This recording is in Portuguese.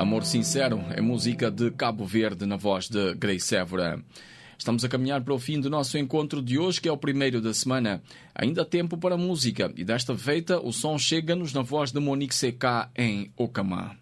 Amor Sincero é música de Cabo Verde na voz de Grace Évora. Estamos a caminhar para o fim do nosso encontro de hoje, que é o primeiro da semana. Ainda há tempo para música e desta feita o som chega-nos na voz de Monique CK em Ocamã.